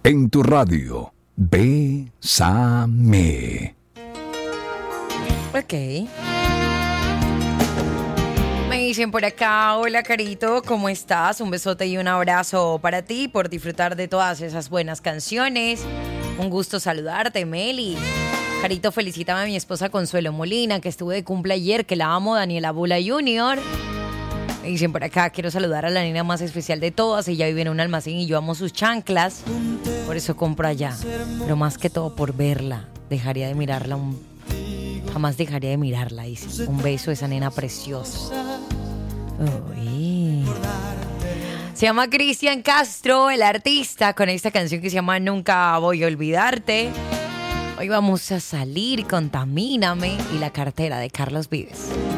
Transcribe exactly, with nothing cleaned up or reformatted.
En tu radio, Bésame. Ok. Me dicen por acá, hola Carito, ¿cómo estás? Un besote y un abrazo para ti por disfrutar de todas esas buenas canciones. Un gusto saludarte, Meli. Carito, felicítame a mi esposa Consuelo Molina, que estuve de cumple ayer, que la amo, Daniela Bula junior Me dicen por acá, quiero saludar a la nena más especial de todas. Ella vive en un almacén y yo amo sus chanclas. Por eso compro allá. Pero más que todo por verla. Dejaría de mirarla un... Jamás dejaría de mirarla, dice. Un beso a esa nena preciosa. Uy. Se llama Cristian Castro, el artista, con esta canción que se llama Nunca Voy a Olvidarte. Hoy vamos a salir, Contamíname y La Cartera de Carlos Vives.